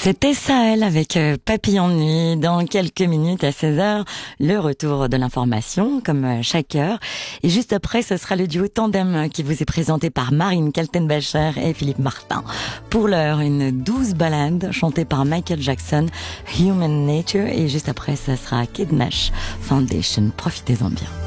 C'était Sahel avec Papillon de nuit. Dans quelques minutes à 16h, le retour de l'information, comme chaque heure. Et juste après, ce sera le duo Tandem qui vous est présenté par Marine Kaltenbacher et Philippe Martin. Pour l'heure, une douce ballade chantée par Michael Jackson, Human Nature. Et juste après, ce sera Kid Nash Foundation. Profitez-en bien.